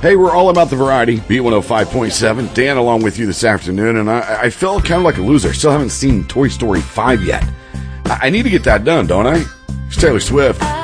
Hey, we're all about the variety. B105.7. Dan along with you this afternoon, and I feel kind of like a loser. Still haven't seen Toy Story 5 yet. I need to get that done, don't I? It's Taylor Swift.